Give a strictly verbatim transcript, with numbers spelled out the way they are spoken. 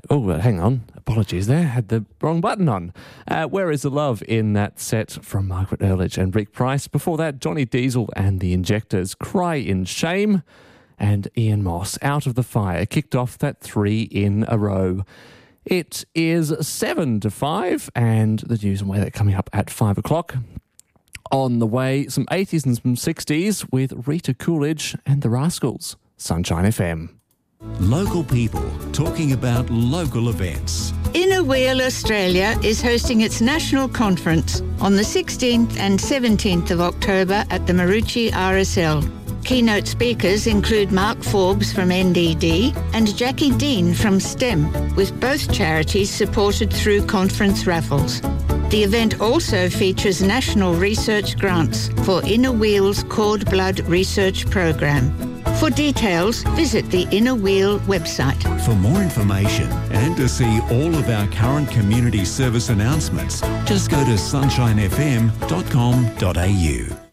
Oh, hang on. Apologies there. Had the wrong button on. Uh, Where is the Love in that set from Margaret Earledge and Rick Price. Before that, Johnny Diesel and the Injectors, Cry in Shame. And Ian Moss, Out of the Fire, kicked off that three in a row. It is seven to five, and the news and weather coming up at five o'clock. On the way, some eighties and some sixties with Rita Coolidge and the Rascals. Sunshine F M. Local people talking about local events. Inner Wheel Australia is hosting its national conference on the sixteenth and seventeenth of October at the Maroochy R S L. Keynote speakers include Mark Forbes from N D D and Jackie Dean from STEM, with both charities supported through conference raffles. The event also features national research grants for Inner Wheel's Cord Blood Research Program. For details, visit the Inner Wheel website. For more information and to see all of our current community service announcements, just go to sunshine f m dot com dot a u.